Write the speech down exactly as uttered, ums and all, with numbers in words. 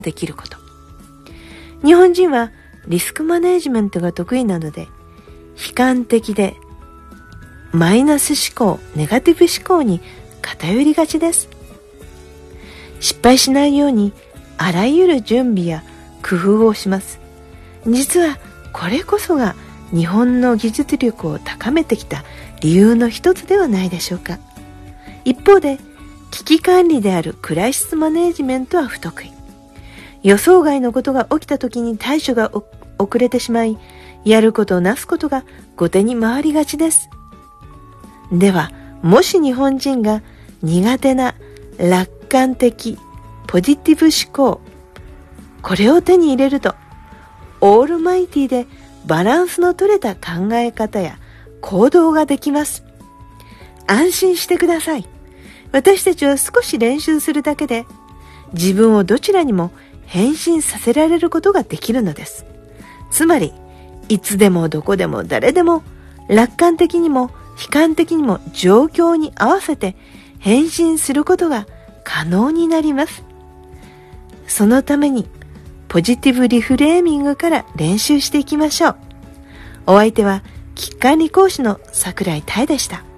できること。日本人はリスクマネジメントが得意なので、悲観的でマイナス思考、ネガティブ思考に偏りがちです。失敗しないようにあらゆる準備や工夫をします。実はこれこそが日本の技術力を高めてきた理由の一つではないでしょうか。一方で危機管理であるクライシスマネジメントは不得意。予想外のことが起きた時に対処が遅れてしまい、やることなすことが後手に回りがちです。では、もし日本人が苦手な楽観的ポジティブ思考、これを手に入れるとオールマイティでバランスの取れた考え方や行動ができます。安心してください。私たちは少し練習するだけで自分をどちらにも変身させられることができるのです。つまり、いつでもどこでも誰でも楽観的にも悲観的にも状況に合わせて変身することが可能になります。そのためにポジティブリフレーミングから練習していきましょう。お相手は危機管理講師の櫻井多恵でした。